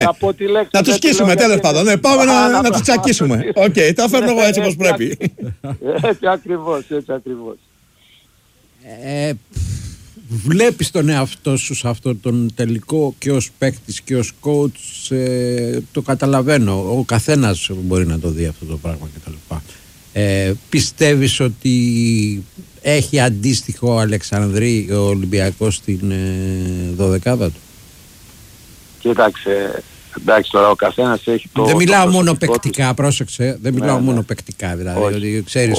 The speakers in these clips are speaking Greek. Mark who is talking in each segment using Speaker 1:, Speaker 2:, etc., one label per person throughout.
Speaker 1: Από τη λέξη.
Speaker 2: Να τους σκίσουμε, τέλος πάντων. Ναι, πάμε να τους τσακίσουμε. Οκ, το φέρνω εγώ έτσι όπως πρέπει.
Speaker 1: Έτσι ακριβώς, έτσι ακριβώς.
Speaker 3: Βλέπεις τον εαυτό σου σε αυτόν τον τελικό και ως παίκτης και ως coach, το καταλαβαίνω, ο καθένας μπορεί να το δει αυτό το πράγμα κτλ. Πιστεύεις ότι έχει αντίστοιχο Αλεξανδρή ο Ολυμπιακός στην 12η του?
Speaker 1: Κοίταξε, εντάξει τώρα ο καθένας έχει το...
Speaker 3: Δεν μιλάω μόνο παικτικά, πρόσεξε, δεν μιλάω μόνο παικτικά δηλαδή, ότι ξέρεις...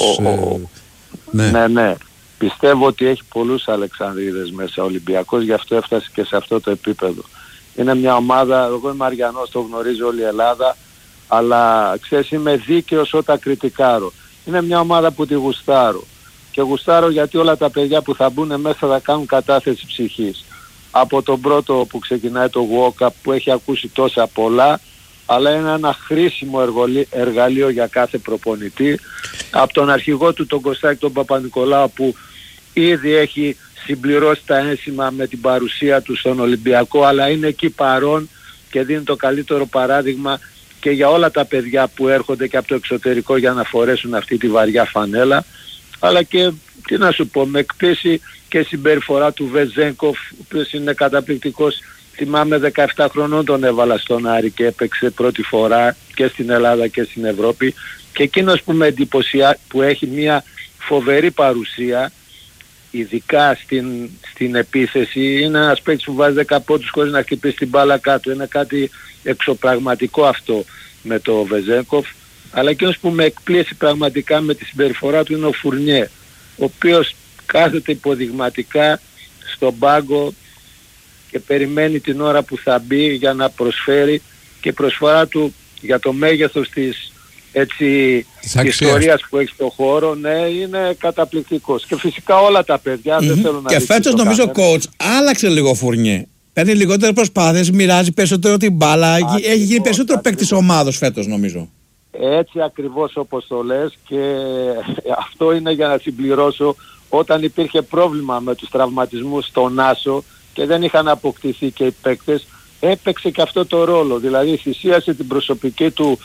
Speaker 1: Ναι. Πιστεύω ότι έχει πολλούς Αλεξανδρίδες μέσα ο Ολυμπιακός, γι' αυτό έφτασε και σε αυτό το επίπεδο. Είναι μια ομάδα, εγώ είμαι Αριανός, το γνωρίζει όλη η Ελλάδα, αλλά ξέρεις είμαι δίκαιος όταν κριτικάρω. Είναι μια ομάδα που τη γουστάρω. Και γουστάρω γιατί όλα τα παιδιά που θα μπουν μέσα θα κάνουν κατάθεση ψυχής. Από τον πρώτο που ξεκινάει το walk-up που έχει ακούσει τόσα πολλά, αλλά είναι ένα χρήσιμο εργαλείο για κάθε προπονητή. Από τον αρχηγό του τον Κωστάκη τον Παπα-Νικολάου που ήδη έχει συμπληρώσει τα ένσημα με την παρουσία του στον Ολυμπιακό, αλλά είναι εκεί παρόν και δίνει το καλύτερο παράδειγμα και για όλα τα παιδιά που έρχονται και από το εξωτερικό για να φορέσουν αυτή τη βαριά φανέλα. Αλλά και τι να σου πω, με εκπίσει και συμπεριφορά του Βεζένκοφ, ο οποίος είναι καταπληκτικός. Θυμάμαι 17 χρονών τον έβαλα στον Άρη και έπαιξε πρώτη φορά και στην Ελλάδα και στην Ευρώπη. Και εκείνος που με εντυπωσιάζει, που έχει μια φοβερή παρουσία, ειδικά στην επίθεση, είναι ένας παίκτης που βάζει 10 πόντους χωρίς να χτυπήσει την μπάλα κάτω. Είναι κάτι εξωπραγματικό αυτό με το Βεζένκοφ. Αλλά εκείνος που με εκπλήσει πραγματικά με τη συμπεριφορά του είναι ο Φουρνιέ, ο οποίος κάθεται υποδειγματικά στον πάγκο και περιμένει την ώρα που θα μπει για να προσφέρει, και η προσφορά του για το μέγεθος της ιστορίας που έχει στο χώρο, ναι, είναι καταπληκτικός. Και φυσικά όλα τα παιδιά δεν θέλουν να...
Speaker 2: Και φέτος νομίζω coach άλλαξε λίγο ο Φουρνιέ. Παίρνει λιγότερες προσπάθειες, μοιράζει περισσότερο την μπάλα, έχει γίνει περισσότερο παίκτης ομάδος φέτος νομίζω.
Speaker 1: Έτσι ακριβώς όπως το λες, και αυτό είναι για να συμπληρώσω, όταν υπήρχε πρόβλημα με τους τραυματισμούς στον Άσο και δεν είχαν αποκτηθεί και οι παίκτες, έπαιξε και αυτό το ρόλο, δηλαδή θυσίασε την προσωπική του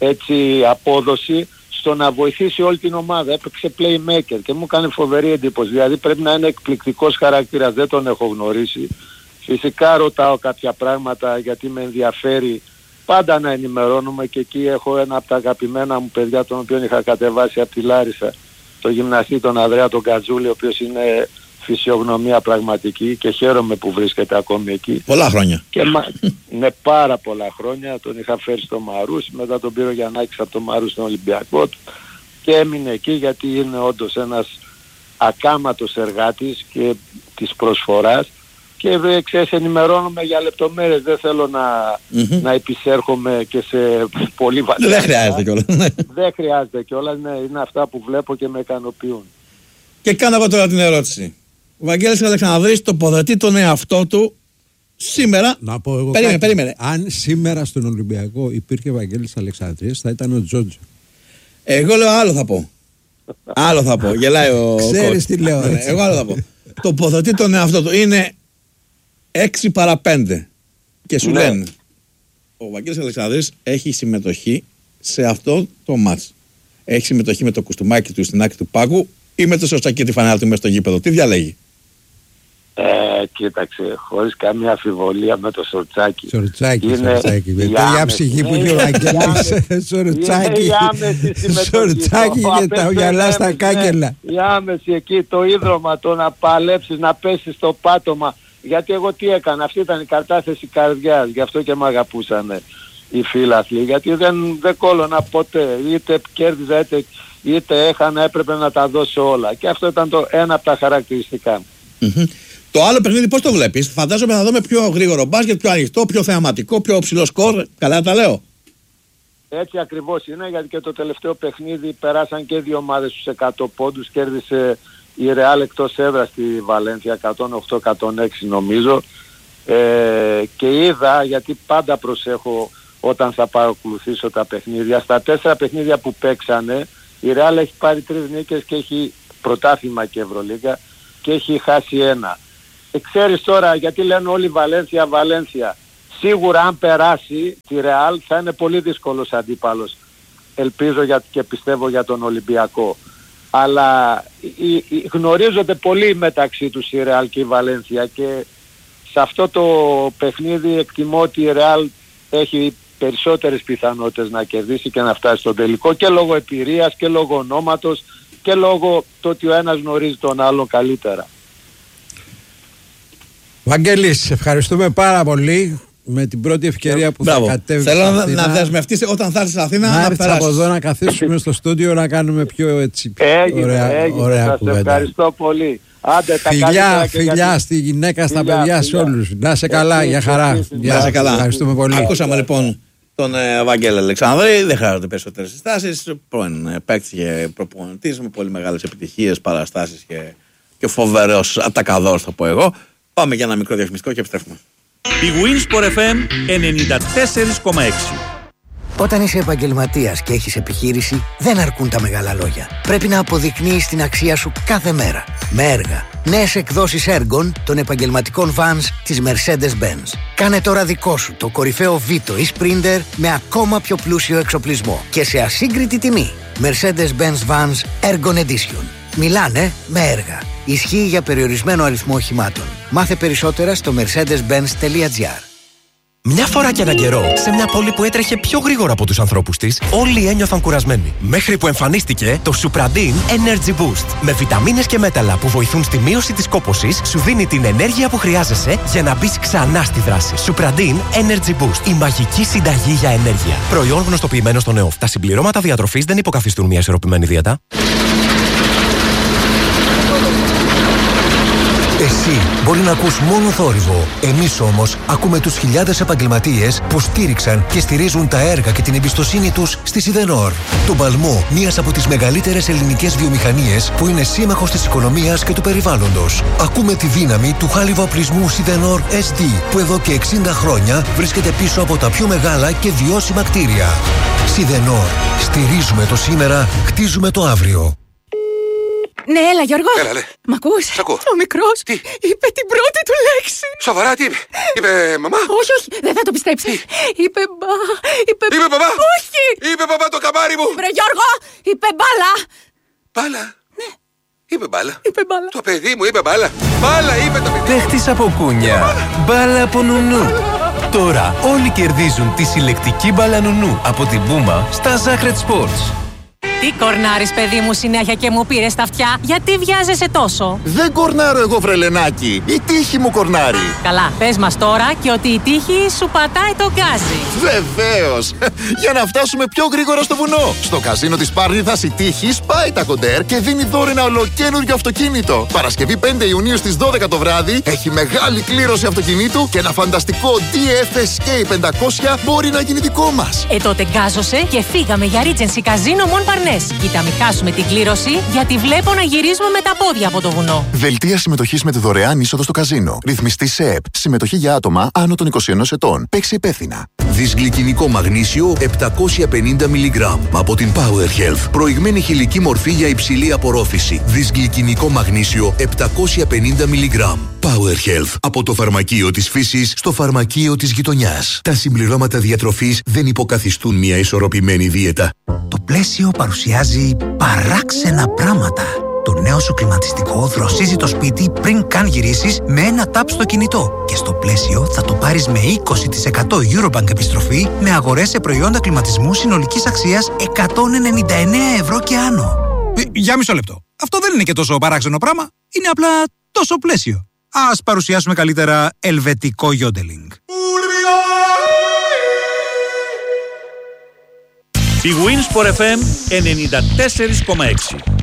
Speaker 1: απόδοση στο να βοηθήσει όλη την ομάδα, έπαιξε playmaker και μου κάνει φοβερή εντύπωση, δηλαδή πρέπει να είναι εκπληκτικός χαρακτήρας, δεν τον έχω γνωρίσει. Φυσικά ρωτάω κάποια πράγματα γιατί με ενδιαφέρει πάντα να ενημερώνουμε, και εκεί έχω ένα από τα αγαπημένα μου παιδιά, τον οποίο είχα κατεβάσει από τη Λάρισα, το γυμναστή τον Ανδρέα τον Κατζούλη, ο οποίος είναι φυσιογνωμία πραγματική και χαίρομαι που βρίσκεται ακόμη εκεί.
Speaker 2: Πολλά χρόνια.
Speaker 1: Ναι, πάρα πολλά χρόνια. Τον είχα φέρει στο Μαρούσι, μετά τον πήρε ο Γιαννάκης από το Μαρούσι στον Ολυμπιακό του και έμεινε εκεί γιατί είναι όντως ένας ακάματος εργάτης και της προσφοράς. Και ξέρεις, ενημερώνομαι για λεπτομέρειες, δεν θέλω να επισέρχομαι και σε πολύ βαθιά.
Speaker 2: Δεν χρειάζεται κιόλας.
Speaker 1: Δεν χρειάζεται κιόλας, ναι, είναι αυτά που βλέπω και με ικανοποιούν.
Speaker 2: Και κάνω εγώ τώρα την ερώτηση. Ο Βαγγέλης Αλεξανδρής τοποθετεί τον εαυτό του σήμερα.
Speaker 3: Να πω εγώ
Speaker 2: περίμενε.
Speaker 3: Αν σήμερα στον Ολυμπιακό υπήρχε Βαγγέλης Αλεξανδρής, θα ήταν ο Τζότζο.
Speaker 2: Εγώ λέω άλλο θα πω. Γελάει ο
Speaker 3: Ξέρεις τι λέω.
Speaker 2: Εγώ άλλο θα πω. Τοποθετεί τον εαυτό του. Είναι 6 παρά 5. Και σου λένε, ο Βαγγέλης Αλεξανδρής έχει συμμετοχή σε αυτό το μάτς. Έχει συμμετοχή με το κουστούμάκι του στην άκρη του πάγκου ή με το σωστακί τη φανέλα του μέσα στο γήπεδο. Τι διαλέγει?
Speaker 1: Κοίταξε, χωρίς καμία αμφιβολία με το Σορτσάκι.
Speaker 3: Σορτσάκι. Με τέτοια ψυχή που είχε ο Βαγγέλης. Σορτσάκι και τα γυαλά στα κάγκελα.
Speaker 1: Η άμεση εκεί, το ίδρωμα, το να παλέψεις, να πέσεις στο πάτωμα. Γιατί εγώ τι έκανα, αυτή ήταν η κατάθεση καρδιάς, γι' αυτό και μ' αγαπούσαν οι φίλαθλοι. Γιατί δεν κόλωνα ποτέ, είτε κέρδιζα είτε έχανα, έπρεπε να τα δώσω όλα. Και αυτό ήταν ένα από τα χαρακτηριστικά μου.
Speaker 2: Το άλλο παιχνίδι πώς το βλέπεις? Φαντάζομαι θα δούμε πιο γρήγορο μπάσκετ, πιο ανοιχτό, πιο θεαματικό, πιο ψηλό σκορ. Καλά τα λέω?
Speaker 1: Έτσι ακριβώς είναι, γιατί και το τελευταίο παιχνίδι περάσαν και δύο ομάδες στους 100 πόντους. Κέρδισε η Ρεάλ εκτός έδρας στη Βαλένθια 108-106 νομίζω. Και είδα, γιατί πάντα προσέχω όταν θα παρακολουθήσω τα παιχνίδια, στα 4 παιχνίδια που παίξανε η Ρεάλ έχει πάρει 3 νίκες και έχει πρωτάθλημα και Ευρωλίγκα και έχει χάσει 1. Ξέρεις τώρα γιατί λένε όλοι Βαλένθια. Σίγουρα αν περάσει τη Ρεάλ θα είναι πολύ δύσκολος αντίπαλος. Ελπίζω και πιστεύω για τον Ολυμπιακό. Αλλά γνωρίζονται πολύ μεταξύ τους η Ρεάλ και η Βαλένθια και σε αυτό το παιχνίδι εκτιμώ ότι η Ρεάλ έχει περισσότερες πιθανότητες να κερδίσει και να φτάσει στο τελικό και λόγω εμπειρίας και λόγω ονόματος και λόγω το ότι ο ένας γνωρίζει τον άλλον καλύτερα.
Speaker 3: Βαγγέλη, ευχαριστούμε πάρα πολύ. Με την πρώτη ευκαιρία που θα κατέβεις
Speaker 2: θέλω να δεσμευτείς όταν θα έρθεις στην Αθήνα
Speaker 3: να έρθεις από εδώ να καθίσουμε στο στούντιο να κάνουμε πιο έτσι ωραία
Speaker 1: σας
Speaker 3: κουβέντα.
Speaker 1: Ευχαριστώ πολύ. Άντε,
Speaker 3: φιλιά στη γυναίκα, στα παιδιά, σε όλους. Να είσαι καλά, για χαρά.
Speaker 2: Να είσαι καλά.
Speaker 3: Ευχαριστούμε πολύ.
Speaker 2: Ακούσαμε λοιπόν τον Βαγγέλη Αλεξανδρή, δεν χρειάζονται περισσότερες συστάσεις. Πρώην παίκτης και προπονητής με πολύ μεγάλες επιτυχίες, παραστάσεις και φοβερός ατακαδόρος θα πω εγώ. Πάμε για ένα μικρό διαφημιστικό και επιστρέφουμε.
Speaker 4: Η Winsport FM 94,6.
Speaker 5: Όταν είσαι επαγγελματίας και έχεις επιχείρηση, δεν αρκούν τα μεγάλα λόγια. Πρέπει να αποδεικνύεις την αξία σου κάθε μέρα. Με έργα. Νέες εκδόσεις έργων των επαγγελματικών vans της Mercedes-Benz. Κάνε τώρα δικό σου το κορυφαίο Vito ή Sprinter με ακόμα πιο πλούσιο εξοπλισμό και σε ασύγκριτη τιμή. Mercedes-Benz Vans Ergon Edition. Μιλάνε με έργα. Ισχύει για περιορισμένο αριθμό οχημάτων. Μάθε περισσότερα στο mercedes-benz.gr.
Speaker 6: Μια φορά και έναν καιρό, σε μια πόλη που έτρεχε πιο γρήγορα από τους ανθρώπους της, όλοι ένιωθαν κουρασμένοι. Μέχρι που εμφανίστηκε το Supradin Energy Boost. Με βιταμίνες και μέταλλα που βοηθούν στη μείωση της κόπωσης, σου δίνει την ενέργεια που χρειάζεσαι για να μπεις ξανά στη δράση. Supradin Energy Boost. Η μαγική συνταγή για ενέργεια. Προϊόν γνωστοποιημένο στον ΕΟΦ. Τα συμπληρώματα διατροφής δεν υποκαθιστούν μια ισορροπημένη δίαιτα.
Speaker 7: Εσύ μπορεί να ακούς μόνο θόρυβο. Εμείς όμως ακούμε τους χιλιάδες επαγγελματίες που στήριξαν και στηρίζουν τα έργα και την εμπιστοσύνη τους στη Σιδενόρ. Τον παλμό μιας από τις μεγαλύτερες ελληνικές βιομηχανίες που είναι σύμμαχος της οικονομίας και του περιβάλλοντος. Ακούμε τη δύναμη του χάλιβα-οπλισμού Σιδενόρ SD που εδώ και 60 χρόνια βρίσκεται πίσω από τα πιο μεγάλα και βιώσιμα κτίρια. Σιδενόρ. Στηρίζουμε το σήμερα, χτίζουμε το αύριο.
Speaker 8: Ναι, έλα Γιώργο.
Speaker 9: Έλα, λέ.
Speaker 8: Μ' ακούς?
Speaker 9: Σ' ακούω.
Speaker 8: Ο μικρός
Speaker 9: Τι?
Speaker 8: είπε την πρώτη του λέξη.
Speaker 9: Σοβαρά, τι είπε? Είπε μαμά?
Speaker 8: Όχι, δεν θα το πιστέψεις. Είπε
Speaker 9: μπαμπά?
Speaker 8: Όχι.
Speaker 9: Είπε μπαμπά το καμάρι μου.
Speaker 8: Βρε Γιώργο, είπε μπάλα.
Speaker 9: Μπάλα?
Speaker 8: Ναι.
Speaker 9: Είπε μπάλα.
Speaker 8: Είπε μπάλα.
Speaker 9: Το παιδί μου είπε μπάλα. Μπάλα είπε το παιδί.
Speaker 6: Παίχτης από κούνια. Μπάλα από νουνού. Τώρα όλοι κερδίζουν τη συλλεκτική μπάλα νουνού από την Puma στα Zacred Sports.
Speaker 8: Τι κορνάρεις παιδί μου συνέχεια και μου πήρες τα αυτιά? Γιατί βιάζεσαι τόσο?
Speaker 10: Δεν κορνάρω εγώ βρελενάκι. Η τύχη μου κορνάρει.
Speaker 8: Καλά, πες μας τώρα και ότι η τύχη σου πατάει το γκάζι.
Speaker 10: Βεβαίως. Για να φτάσουμε πιο γρήγορα στο βουνό. Στο καζίνο της Πάρνηθας η τύχη σπάει τα κοντέρ και δίνει δώρο ένα ολοκαίνουργιο αυτοκίνητο. Παρασκευή 5 Ιουνίου στις 12 το βράδυ έχει μεγάλη κλήρωση αυτοκινήτου και ένα φανταστικό DF Escape 500 μπορεί να γίνει δικό μας.
Speaker 8: Τότε γκάζωσε και φύγαμε για Regency Casino Mon Parnes. Κοίτα, μην χάσουμε την κλήρωση, γιατί βλέπω να γυρίζουμε με τα πόδια από το βουνό.
Speaker 10: Δελτία συμμετοχής με τη δωρεάν είσοδο στο καζίνο. Ρυθμιστή ΣΕΕΠ. Συμμετοχή για άτομα άνω των 21 ετών. Παίξει υπεύθυνα.
Speaker 11: Δυσγλυκινικό μαγνήσιο 750 mg από την Power Health. Προηγμένη χηλική μορφή για υψηλή απορρόφηση. Δυσγλυκινικό μαγνήσιο 750 mg. Power Health. Από το φαρμακείο της φύσης στο φαρμακείο της γειτονιάς. Τα συμπληρώματα διατροφής δεν υποκαθιστούν μια ισορροπημένη δίαιτα.
Speaker 5: Το πλαίσιο παρουσιάζει παράξενα πράγματα. Το νέο σου κλιματιστικό δροσίζει το σπίτι πριν καν γυρίσεις με ένα τάπ στο κινητό. Και στο πλαίσιο θα το πάρεις με 20% Eurobank επιστροφή με αγορές σε προϊόντα κλιματισμού συνολικής αξίας 199 ευρώ και άνω.
Speaker 12: Για μισό λεπτό. Αυτό δεν είναι και τόσο παράξενο πράγμα. Είναι απλά τόσο πλαίσιο. Ας παρουσιάσουμε καλύτερα ελβετικό γιόντελινγκ.
Speaker 4: Η Winsport FM 94,6.